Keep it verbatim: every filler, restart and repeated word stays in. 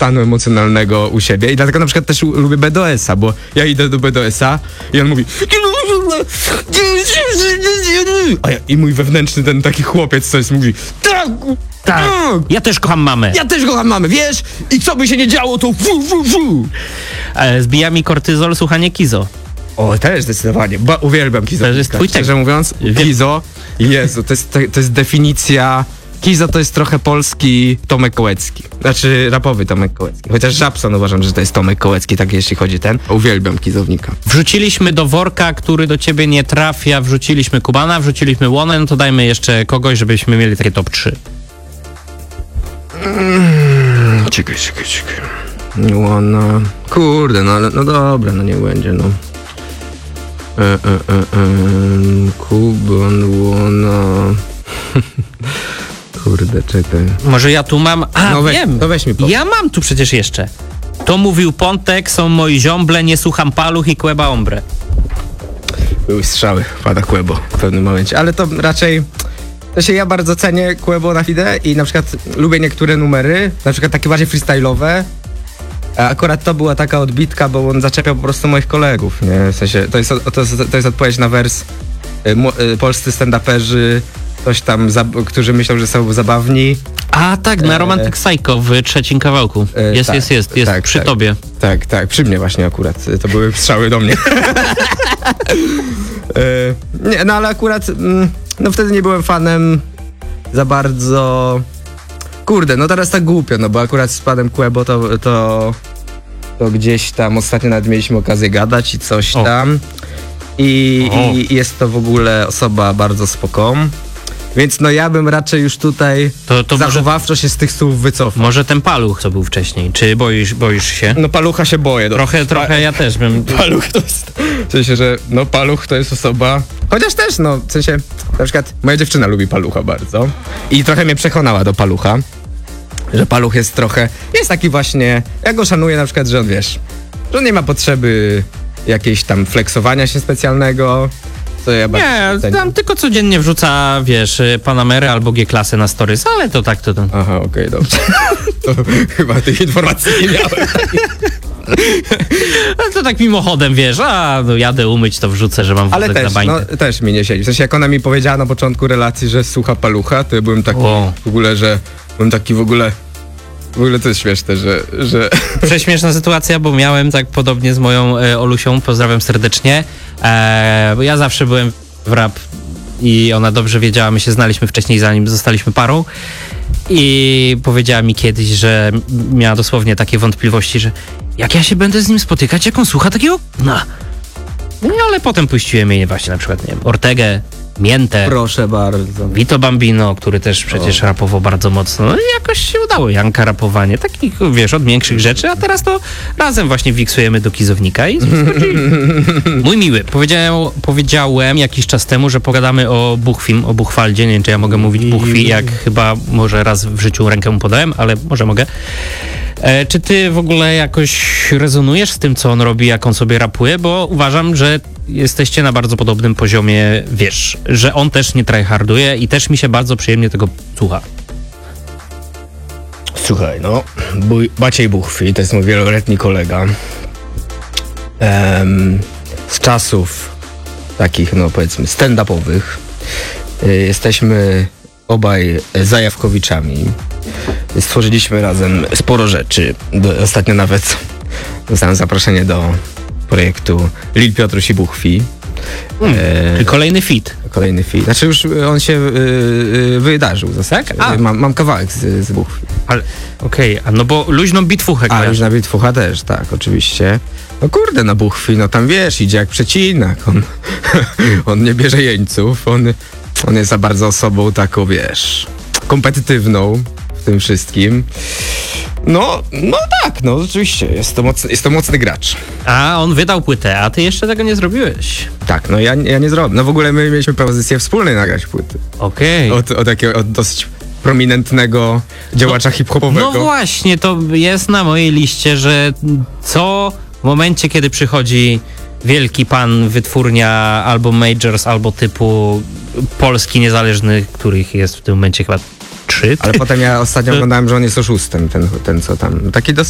stanu emocjonalnego u siebie i dlatego na przykład też lubię B D S a, bo ja idę do B D S a i on mówi a ja, i mój wewnętrzny ten taki chłopiec coś mówi tak, tak, ja też kocham mamę. Ja też kocham mamę, wiesz? I co by się nie działo, to fu, fu, fu. E, zbija mi kortyzol słuchanie Kizo. O, też zdecydowanie. Ba, uwielbiam Kizo. To jest twój tekst. Szczerze mówiąc, Kizo, Jezu, to jest, to jest definicja... Kizo to jest trochę polski Tomek Kołecki. Znaczy rapowy Tomek Kołecki. Chociaż Żabson uważam, że to jest Tomek Kołecki, tak jeśli chodzi ten. Uwielbiam Kizownika. Wrzuciliśmy do worka, który do ciebie nie trafia, wrzuciliśmy Kubana, wrzuciliśmy Łonę, no to dajmy jeszcze kogoś, żebyśmy mieli takie top trzy. Mm, czekaj, czekaj, czekaj. Łona... Kurde, no ale no dobra, no nie będzie, no. E, e, e, e, Kuban, Łona... Kurde, czekaj. Może ja tu mam... A, no weź, wiem. To weź mi po. Ja mam tu przecież jeszcze. To mówił Pontek, są moi ziomble, nie słucham paluch i Kłeba Ombre. Były strzały, pada Kłebo w pewnym momencie, ale to raczej... To się ja bardzo cenię Kłebo na Fide i na przykład lubię niektóre numery, na przykład takie bardziej freestyle'owe. A akurat to była taka odbitka, bo on zaczepiał po prostu moich kolegów, nie? W sensie, to jest, to jest, to jest odpowiedź na wers y, y, polscy stand-uperzy, coś tam, za, którzy myślą, że są zabawni. A tak, na Romantic Psycho w trzecim kawałku. E, jest, tak, jest, jest, jest tak, przy tak, tobie. Tak, tak, przy mnie właśnie akurat. To były strzały do mnie. e, nie, no ale akurat, mm, no wtedy nie byłem fanem za bardzo... Kurde, no teraz tak głupio, no bo akurat z panem Kłebo to, to, to gdzieś tam ostatnio nawet mieliśmy okazję gadać i coś o. tam. I, O. I jest to w ogóle osoba bardzo spoko. Więc no ja bym raczej już tutaj To, to zachowawczo może, się z tych słów wycofał. może ten paluch, co był wcześniej. Czy boisz, boisz się? No palucha się boję. No. Trochę, trochę ja też bym... Paluch to jest... W sensie, że no paluch to jest osoba... Chociaż też, no, w sensie, na przykład moja dziewczyna lubi palucha bardzo i trochę mnie przekonała do palucha, że paluch jest trochę... Jest taki właśnie... Ja go szanuję na przykład, że on, wiesz, że on nie ma potrzeby jakiejś tam flexowania się specjalnego, co ja bardzo Nie, cenię. tam tylko codziennie wrzuca, wiesz, Panamerę albo G-klasę na stories, ale to tak to... to. Aha, okej, okay, dobrze. To chyba tych informacji nie miałem. Ale to tak mimochodem, wiesz, a no jadę umyć, to wrzucę, że mam Ale wózek na też, bańkę. no, też mi nie siedzi. W sensie, jak ona mi powiedziała na początku relacji, że słucha palucha, to ja byłem taki O. w ogóle, że byłem taki w ogóle... W ogóle to jest śmieszne, że... że... Prześmieszna sytuacja, bo miałem tak podobnie z moją e, Olusią, pozdrawiam serdecznie, e, bo ja zawsze byłem w rap i ona dobrze wiedziała, my się znaliśmy wcześniej, zanim zostaliśmy parą i powiedziała mi kiedyś, że miała dosłownie takie wątpliwości, że jak ja się będę z nim spotykać, jak on słucha takiego gówna. No ale potem puściłem jej właśnie na przykład, nie wiem, Ortegę, Miętę, Proszę bardzo. Vito Bambino, który też przecież O. rapował bardzo mocno. No i jakoś się udało, Janka rapowanie. Takich, wiesz, od większych rzeczy, a teraz to razem właśnie wiksujemy do Kizownika i mój miły, powiedziałem, powiedziałem jakiś czas temu, że pogadamy o Buchwim, o Buchwaldzie. Nie wiem, czy ja mogę mówić Buchwi, jak chyba może raz w życiu rękę mu podałem, ale może mogę. E, czy ty w ogóle jakoś rezonujesz z tym, co on robi, jak on sobie rapuje? Bo uważam, że jesteście na bardzo podobnym poziomie, wiesz, że on też nie tryharduje i też mi się bardzo przyjemnie tego słucha. Słuchaj, no, Bój, Maciej Buchwi, to jest mój wieloletni kolega. Em, z czasów takich, no powiedzmy, stand-upowych. Y, jesteśmy obaj zajawkowiczami. Stworzyliśmy razem sporo rzeczy. Do, ostatnio nawet dostałem zaproszenie do projektu Lil Piotruś i Buchwi. Hmm, E, czyli kolejny fit. Kolejny film. Znaczy już on się y, y, wydarzył w zasadzie. Tak? A. Mam, mam kawałek z, z Buchwi. Ale okej, okay, no bo luźną bitwuchę A, już kojarzę. na Bitwucha też, tak, oczywiście. No kurde, na Buchwi, no tam wiesz, idzie jak przecinak. On, on nie bierze jeńców, on, on jest za bardzo osobą taką, wiesz, kompetytywną w tym wszystkim. No, no tak, no rzeczywiście, jest to mocny, jest to mocny gracz. A on wydał płytę, a ty jeszcze tego nie zrobiłeś. Tak, no ja, ja nie zrobię. No w ogóle my mieliśmy propozycję wspólnej nagrać płyty. Okej. Od, od takiego, od dosyć prominentnego działacza hip-hopowego. No właśnie, to jest na mojej liście, że co w momencie, kiedy przychodzi wielki pan, wytwórnia albo Majors, albo typu Polski Niezależny, których jest w tym momencie chyba trzy. Ale potem ja ostatnio oglądałem, że on jest oszustem, ten, ten co tam. Taki dosyć